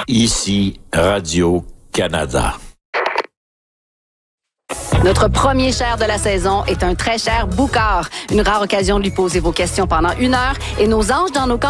Ici Radio-Canada. Notre premier cher de la saison est un très cher Boucard. Une rare occasion de lui poser vos questions pendant 1 heure et nos anges dans nos camps